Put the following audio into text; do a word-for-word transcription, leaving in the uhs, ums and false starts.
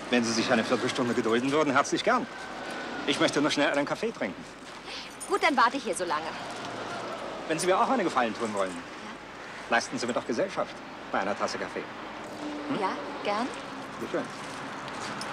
Wenn Sie sich eine Viertelstunde gedulden würden, herzlich gern. Ich möchte noch schnell einen Kaffee trinken. Gut, dann warte ich hier so lange. Wenn Sie mir auch einen Gefallen tun wollen, Ja? leisten Sie mir doch Gesellschaft bei einer Tasse Kaffee. Ja, gern. Bitte schön.